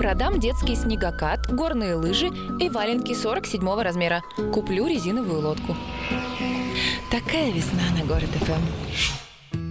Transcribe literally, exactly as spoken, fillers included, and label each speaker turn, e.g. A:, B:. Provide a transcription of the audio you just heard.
A: Продам детский снегокат, горные лыжи и валенки сорок седьмого размера. Куплю резиновую лодку. Такая весна на Город ФМ.